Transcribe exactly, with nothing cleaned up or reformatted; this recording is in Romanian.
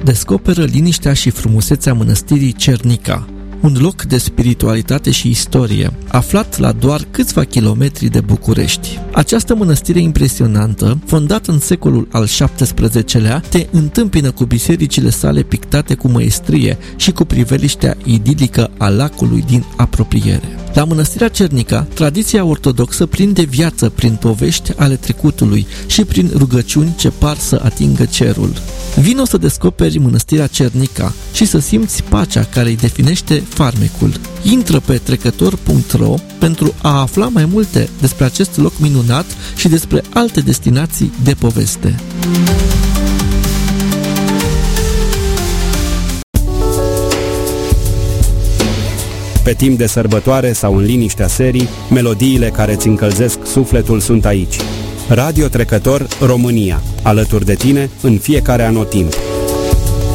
descoperă liniștea și frumusețea mănăstirii Cernica, un loc de spiritualitate și istorie, aflat la doar câțiva kilometri de București. Această mănăstire impresionantă, fondată în secolul al șaptesprezecelea, te întâmpină cu bisericile sale pictate cu măestrie și cu priveliștea idilică a lacului din apropiere. La mănăstirea Cernica, tradiția ortodoxă prinde viață prin povești ale trecutului și prin rugăciuni ce par să atingă cerul. Vino să descoperi mănăstirea Cernica și să simți pacea care îi definește farmecul. Intră pe trecător punct ro pentru a afla mai multe despre acest loc minunat și despre alte destinații de poveste. Pe timp de sărbătoare sau în liniștea serii, melodiile care îți încălzesc sufletul sunt aici. Radio Trecător România, alături de tine în fiecare anotimp.